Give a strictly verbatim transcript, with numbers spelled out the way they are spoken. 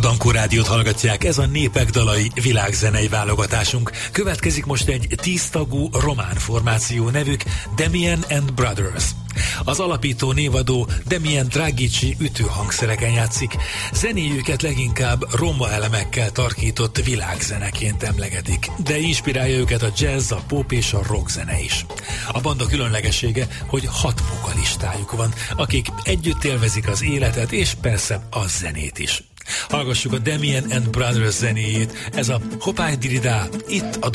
Dankó Rádiót hallgatják, ez a Népek dalai világzenei válogatásunk. Következik most egy tíztagú román formáció, nevük Damien and Brothers. Az alapító névadó Damien Dragici ütőhangszereken játszik, zenéjüket leginkább roma elemekkel tarkított világzeneként emlegetik, de inspirálja őket a jazz, a pop és a rock zene is. A banda különlegessége, hogy hat vokalistájuk van, akik együtt élvezik az életet és persze a zenét is. Hallgassuk a Damien and Brothers zenéjét, ez a Hopály Dirida, itt a